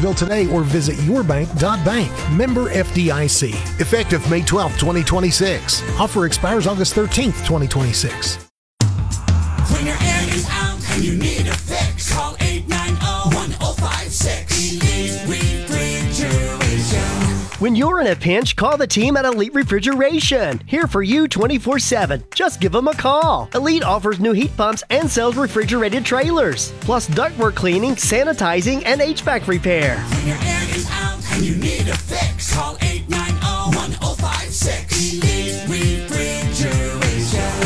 Summersville today or visit yourbank.bank. Member FDIC. Effective May 12, 2026. Offer expires August 13th, 2026. When your air is out and you need a fix, call 890-1056. Elite Refrigeration. When you're in a pinch, call the team at Elite Refrigeration. Here for you 24/7. Just give them a call. Elite offers new heat pumps and sells refrigerated trailers, plus ductwork cleaning, sanitizing, and HVAC repair. When your air is out and you need a fix, call 890-1056. Elite Refrigeration.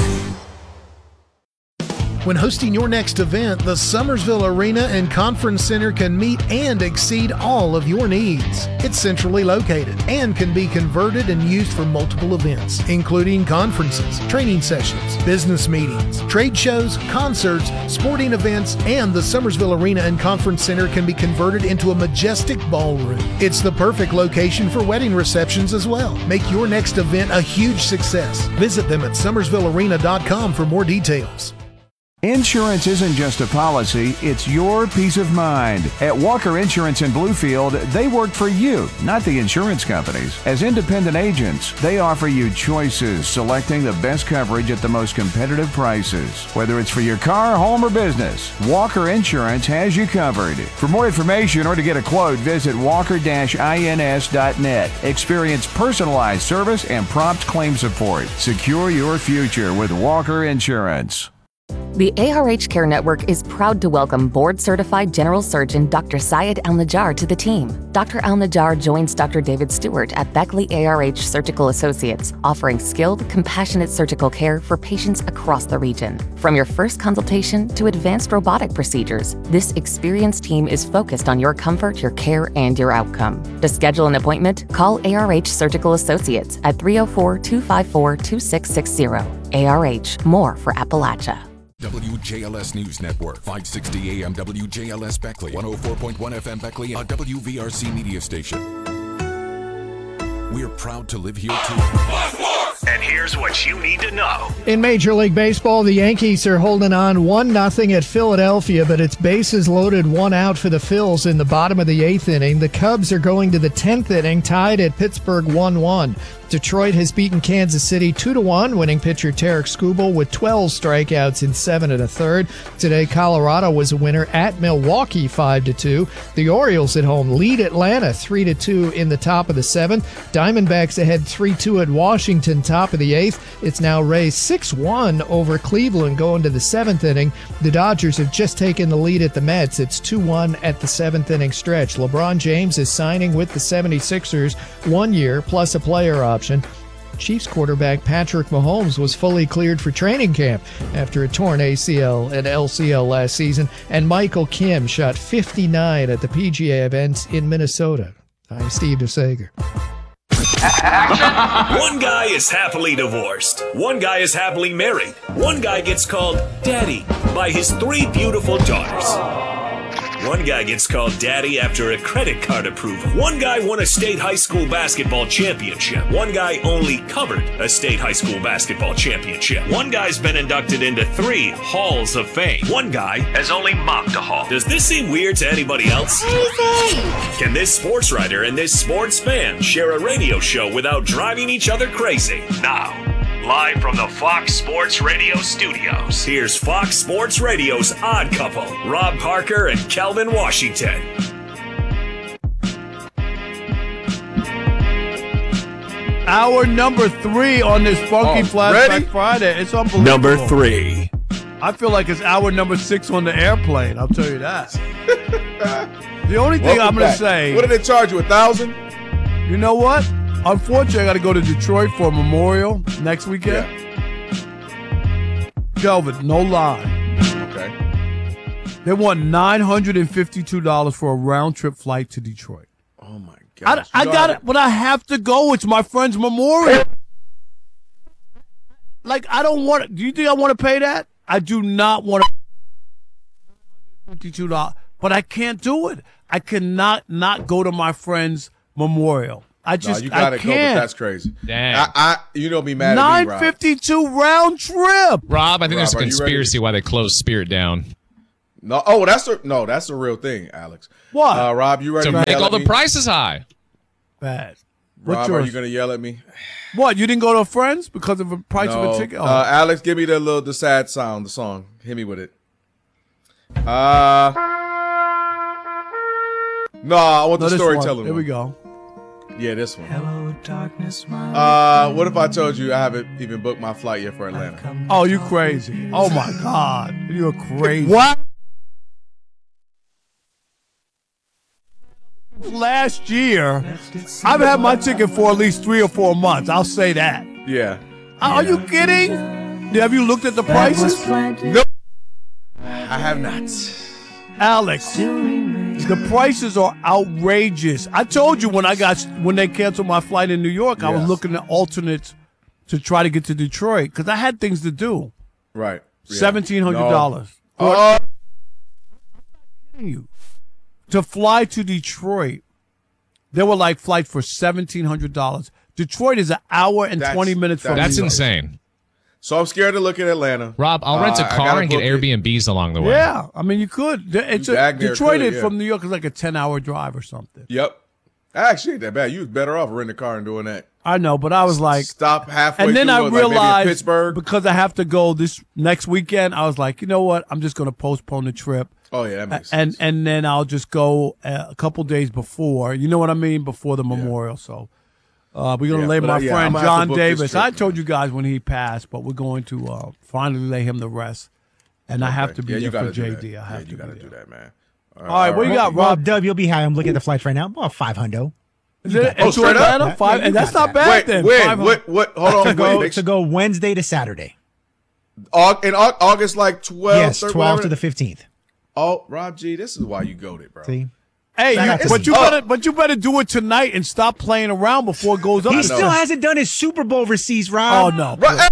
When hosting your next event, the Summersville Arena and Conference Center can meet and exceed all of your needs. It's centrally located and can be converted and used for multiple events, including conferences, training sessions, business meetings, trade shows, concerts, sporting events, and the Summersville Arena and Conference Center can be converted into a majestic ballroom. It's the perfect location for wedding receptions as well. Make your next event a huge success. Visit them at summersvillearena.com for more details. Insurance isn't just a policy, it's your peace of mind. At Walker Insurance in Bluefield, they work for you, not the insurance companies. As independent agents, they offer you choices, selecting the best coverage at the most competitive prices. Whether it's for your car, home, or business, Walker Insurance has you covered. For more information or to get a quote, visit walker-ins.net. Experience personalized service and prompt claim support. Secure your future with Walker Insurance. The ARH Care Network is proud to welcome board-certified general surgeon Dr. Syed Al-Najjar to the team. Dr. Al-Najjar joins Dr. David Stewart at Beckley ARH Surgical Associates, offering skilled, compassionate surgical care for patients across the region. From your first consultation to advanced robotic procedures, this experienced team is focused on your comfort, your care, and your outcome. To schedule an appointment, call ARH Surgical Associates at 304-254-2660. ARH, more for Appalachia. WJLS News Network, 560 AM WJLS Beckley, 104.1 FM Beckley, a WVRC media station. We're proud to live here too. And here's what you need to know. In Major League Baseball, the Yankees are holding on 1-0 at Philadelphia, but it's bases loaded, 1 out for the Phils in the bottom of the 8th inning. The Cubs are going to the 10th inning, tied at Pittsburgh 1-1. Detroit has beaten Kansas City 2-1, winning pitcher Tarek Skubal with 12 strikeouts in 7 1/3. Today, Colorado was a winner at Milwaukee 5-2. The Orioles at home lead Atlanta 3-2 in the top of the 7th. Diamondbacks ahead 3-2 at Washington, top of the 8th. It's now raised 6-1 over Cleveland going to the 7th inning. The Dodgers have just taken the lead at the Mets. It's 2-1 at the 7th inning stretch. LeBron James is signing with the 76ers 1 year plus a player option. Chiefs quarterback Patrick Mahomes was fully cleared for training camp after a torn ACL and LCL last season, and Michael Kim shot 59 at the PGA events in Minnesota. I'm Steve DeSager. One guy is happily divorced. One guy is happily married. One guy gets called Daddy by his 3 beautiful daughters. One guy gets called Daddy after a credit card approval. One guy won a state high school basketball championship. One guy only covered a state high school basketball championship. One guy's been inducted into 3 halls of fame. One guy has only mopped a hall. Does this seem weird to anybody else? Crazy! Can this sports writer and this sports fan share a radio show without driving each other crazy? Now, live from the Fox Sports Radio studios, here's Fox Sports Radio's Odd Couple, Rob Parker and Kelvin Washington. Hour number 3 on this funky Flashback Friday. It's unbelievable. Number 3. I feel like it's hour number 6 on the airplane. I'll tell you that. The only thing I'm going to say. What did they charge you, 1,000? You know what? Unfortunately, I got to go to Detroit for a memorial next weekend. Yeah. Kelvin, no lie. Okay. They want $952 for a round trip flight to Detroit. Oh my God! I got it, but I have to go. It's my friend's memorial. Like, I don't want it. Do you think I want to pay that? I do not want to. $52, but I can't do it. I cannot not go to my friend's memorial. I you gotta go, but that's crazy. Dang. You don't be mad at me, Rob. $952 round trip. Rob, I think there's a conspiracy why they closed Spirit down. No, oh, that's the real thing, Alex. What? Rob, you ready To to make yell all at the me? prices high. Bad. Rob, are you going to yell at me? What? You didn't go to a friend's because of the price of a ticket? Oh. Alex, give me the sad sound, the song. Hit me with it. No, I want the storytelling. Here we go. Yeah, this one. Hello, darkness, my What if I told you I haven't even booked my flight yet for Atlanta? Oh, you crazy. Oh, my God. You're crazy. What? Last year, I've had my ticket for at least 3 or 4 months. I'll say that. Yeah. Are you kidding? Have you looked at the prices? No. I have not. Alex, the prices are outrageous. I told you when they canceled my flight in New York, I was looking at alternates to try to get to Detroit because I had things to do. Right. Yeah. $1,700. No. You to fly to Detroit, there were like flights for $1,700. Detroit is an hour and 20 minutes from That's New York. insane. So I'm scared to look at Atlanta. Rob, I'll rent a car and get Airbnbs along the way. Yeah, I mean you could. Detroit from New York is like a 10-hour drive or something. Yep. Actually, ain't that bad. You was better off renting a car and doing that. I know, but I was like, stop halfway. And then I maybe realized in Pittsburgh, because I have to go this next weekend, I was like, you know what? I'm just going to postpone the trip. Oh yeah, that makes sense. And then I'll just go a couple days before. You know what I mean? Before the memorial. So we're going to lay my friend John Davis. I told you guys when he passed, but we're going to finally lay him to rest. And I have to be there for JD. I have to. You got to do that, man. All right, what you got, Rob? Dub, you'll be high. I'm looking at the flights right now. About $500. Straight up? And that's not bad then. Wait, what? Hold on. To go Wednesday to Saturday. In August, like 12? Yes, 12 to the 15th. Oh, Rob G, this is why you goated, bro. See? Hey, but you better do it tonight and stop playing around before it goes up. He still hasn't done his Super Bowl receipts, Rob. Oh, no. Right.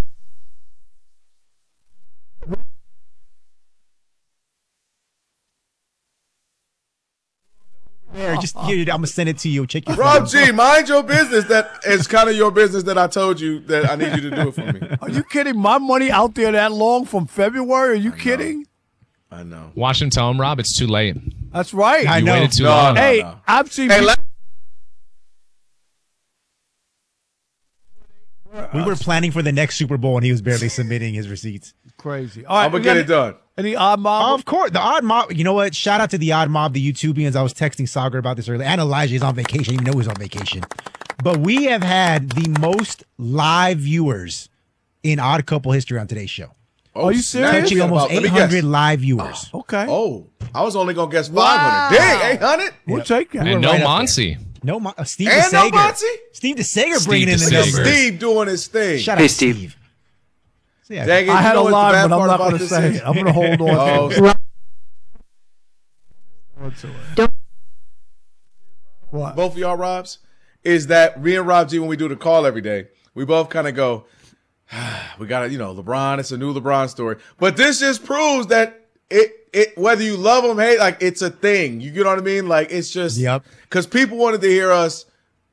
There, just here, I'm gonna send it to you. Check your Rob G, mind your business. That is kind of your business that I told you that I need you to do it for me. Are you kidding? My money out there that long from February? Are you kidding? I know. Watch him tell him, Rob, it's too late. That's right. You waited too long. Hey, I've seen. We were planning for the next Super Bowl, and he was barely submitting his receipts. Crazy. All right, I'm gonna get it done. Any odd mob? Of course, the odd mob. You know what? Shout out to the odd mob, the YouTubians. I was texting Sagar about this earlier. And Elijah is on vacation. You know he's on vacation. But we have had the most live viewers in Odd Couple history on today's show. Oh, are you serious? Touching almost 800 live viewers. Okay. Oh, I was only gonna guess 500. Dang, 800. We'll take that. And no Monty. No, Steve And no DeSager. Monty? Steve DeSager bringing in the numbers. Steve doing his thing. Shout out, Steve. So, yeah. Dang it, I had a what the line, bad but I'm part not about going to this say is? it. I'm going to hold on to it. What? Both of y'all Robs, is that me and Rob G, when we do the call every day, we both kind of go, we got to, LeBron, it's a new LeBron story. But this just proves that it whether you love him, hate, like it's a thing. You get what I mean? Like it's just, because people wanted to hear us,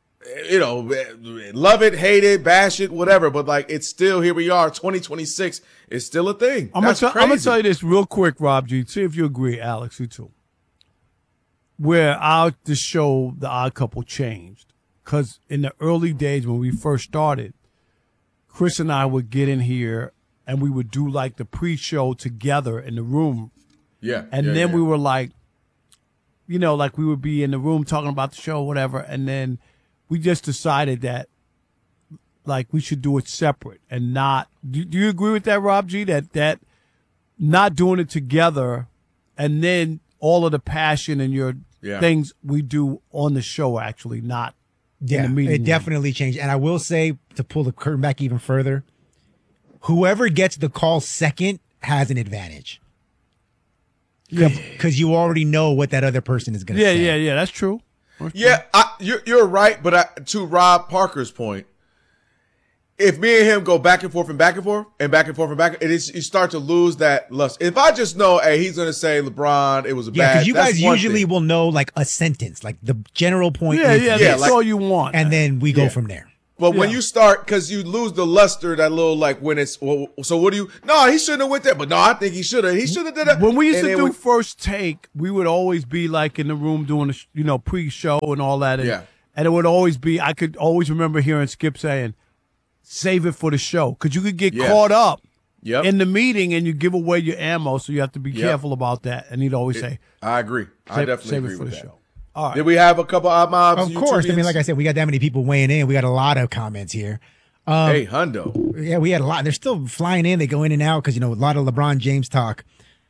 love it, hate it, bash it, whatever. But like it's still, here we are, 2026 is still a thing. I'm going to tell you this real quick, Rob G. See if you agree, Alex, you too. Where the show, The Odd Couple, changed. Because in the early days when we first started, Chris and I would get in here and we would do like the pre-show together in the room. Yeah. And then we were like, like we would be in the room talking about the show, whatever. And then we just decided that like we should do it separate and not. Do you agree with that, Rob G? That not doing it together and then all of the passion and your things we do on the show actually not in the meeting. It definitely changed. And I will say, to pull the curtain back even further, whoever gets the call second has an advantage. Yeah, because you already know what that other person is going to say. Yeah, that's true. Yeah, you're right. But to Rob Parker's point, if me and him go back and forth and back and forth and back and forth and back, you start to lose that lust. If I just know, hey, he's going to say LeBron, it was a bad. Yeah, because you guys usually will know like a sentence, like the general point. Yeah, that's all you want. And then we go from there. But when you start, because you lose the luster, that little like when it's, well, so what do you? No, he shouldn't have went there. But no, I think he should have. He should have did that. When we used to do First Take, we would always be like in the room doing the pre-show and all that. And, and it would always be. I could always remember hearing Skip saying, "Save it for the show," because you could get caught up in the meeting and you give away your ammo. So you have to be careful about that. And he'd always say, "I agree. I definitely agree with that." Show. All right. Did we have a couple of mobs? Of course. I mean, like I said, we got that many people weighing in. We got a lot of comments here. Hey, Hundo. Yeah, we had a lot. They're still flying in. They go in and out because, a lot of LeBron James talk.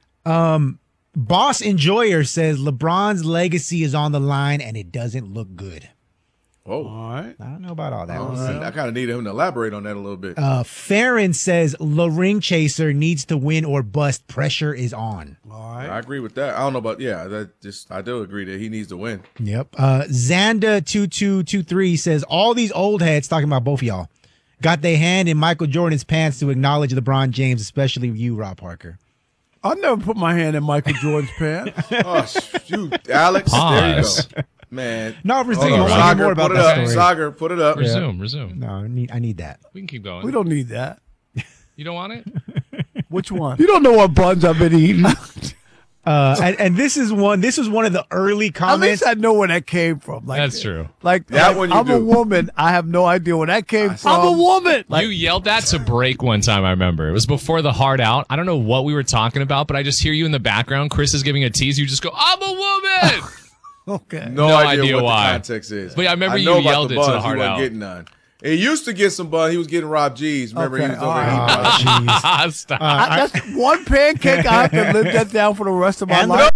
Boss Enjoyer says LeBron's legacy is on the line and it doesn't look good. Oh, all right. I don't know about all that. I kind of needed him to elaborate on that a little bit. Farron says the ring chaser needs to win or bust. Pressure is on. All right. I agree with that. I don't know about I do agree that he needs to win. Yep. Xanda2223 says all these old heads, talking about both of y'all, got their hand in Michael Jordan's pants to acknowledge LeBron James, especially you, Rob Parker. I never put my hand in Michael Jordan's pants. Oh, shoot, Alex. Pause. There you go. Man. No, resume. I want to hear more about that story. Sagar, put it up. Resume. No, I need that. We can keep going. We don't need that. You don't want it? Which one? You don't know what buns I've been eating. And this was one of the early comments. At least I know where that came from. That's true. I'm a woman. I have no idea where that came from. I'm a woman. You yelled that to break one time, I remember. It was before the Hard Out. I don't know what we were talking about, but I just hear you in the background. Chris is giving a tease. You just go, I'm a woman. Okay. No idea what why. the context is. But I remember you yelled it to the Hard Out. Getting none. He used to get some bun. He was getting Rob G's. Remember, he was over here. Stop. That's one pancake. I have to live that down for the rest of my life.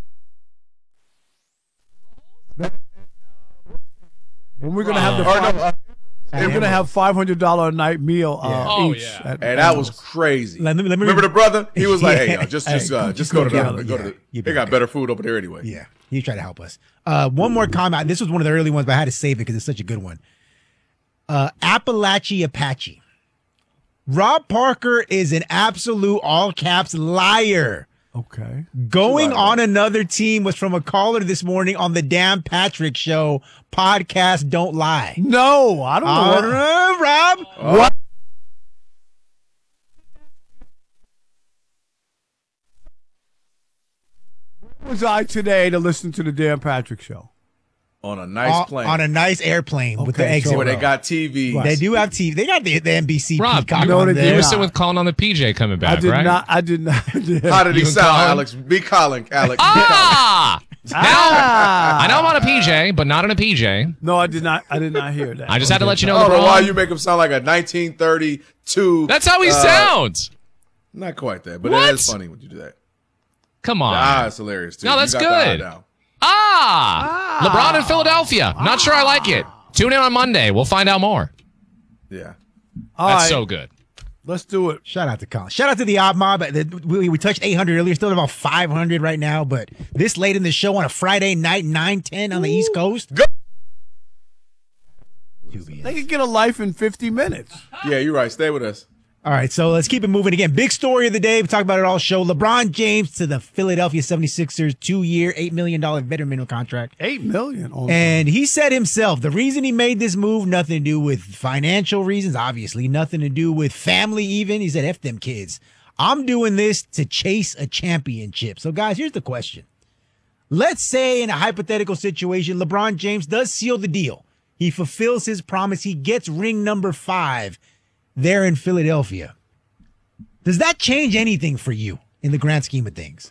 When we're gonna have we're gonna have $500 a night meal each. Yeah. And that was crazy. Let me remember the brother? He was like, "Hey, just go to the. They got better food over there anyway." Yeah, he tried to help us. One more comment. This was one of the early ones, but I had to save it because it's such a good one. Appalachia Apache. Rob Parker is an absolute all caps liar. Okay. Going on another team was from a caller this morning on the Dan Patrick Show podcast. Don't lie. No, I don't know. Rob. What? Where was I today to listen to the Dan Patrick Show? On a nice plane. On a nice airplane with the exit. Where they got TV. They do have TV. They got the NBC. Rob, Peacock you on there. were sitting with Colin on the PJ coming back, right? I did not. How did he sound, Alex? Be Colin, Alex. Now, I know I'm on a PJ, but not on a PJ. No, I did not hear that. I just had to let you know. I don't know why you make him sound like a 1932. That's how he sounds. Not quite that, but it is funny when you do that. Come on. It's hilarious, too. No, that's good. LeBron in Philadelphia. Not sure I like it. Tune in on Monday. We'll find out more. Yeah. That's so good. Let's do it. Shout out to Colin. Shout out to the Odd Mob. We touched 800 earlier. Still at about 500 right now. But this late in the show on a Friday night, 9-10 on the East Coast. Go. They could get a life in 50 minutes. Yeah, you're right. Stay with us. All right, so let's keep it moving again. Big story of the day. We talk about it all show. LeBron James to the Philadelphia 76ers, 2-year, $8 million veteran minimum contract. $8 million? And he said himself, the reason he made this move, nothing to do with financial reasons, obviously, nothing to do with family even. He said, F them kids. I'm doing this to chase a championship. So, guys, here's the question. Let's say in a hypothetical situation, LeBron James does seal the deal. He fulfills his promise. He gets ring number 5 there in Philadelphia. Does that change anything for you in the grand scheme of things?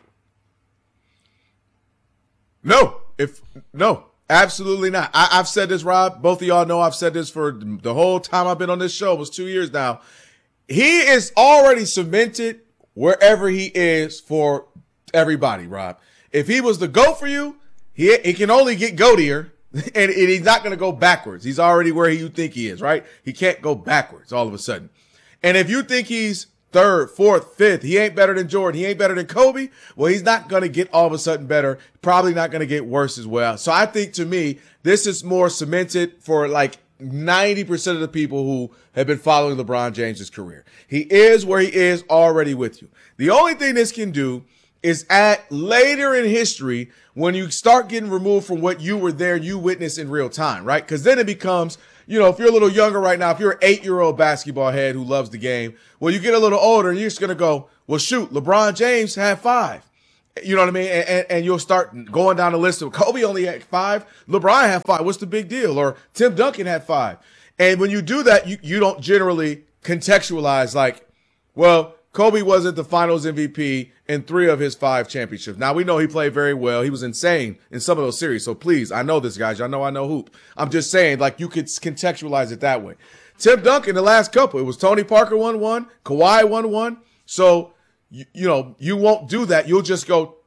No, absolutely not. I've said this, Rob. Both of y'all know I've said this for the whole time I've been on this show. It was 2 years now. He is already cemented wherever he is for everybody, Rob. If he was the GOAT for you, he can only get GOATier. And he's not going to go backwards. He's already where you think he is, right? He can't go backwards all of a sudden. And if you think he's 3rd, 4th, 5th, he ain't better than Jordan, he ain't better than Kobe, well, he's not going to get all of a sudden better. Probably not going to get worse as well. So I think, to me, this is more cemented for like 90% of the people who have been following LeBron James's career. He is where he is already with you. The only thing this can do is at later in history when you start getting removed from what you were there, you witnessed in real time, right? Because then it becomes, you know, if you're a little younger right now, if you're an 8-year-old basketball head who loves the game, well, you get a little older and you're just going to go, well, shoot, LeBron James had 5. You know what I mean? And you'll start going down the list of Kobe only had 5. LeBron had 5. What's the big deal? Or Tim Duncan had 5. And when you do that, you don't generally contextualize like, well, Kobe wasn't the finals MVP in 3 of his 5 championships. Now, we know he played very well. He was insane in some of those series. So please, I know this, guys. Y'all know I know hoop. I'm just saying, like, you could contextualize it that way. Tim Duncan, the last couple, it was Tony Parker won 1, Kawhi won 1. So, you know, you won't do that. You'll just go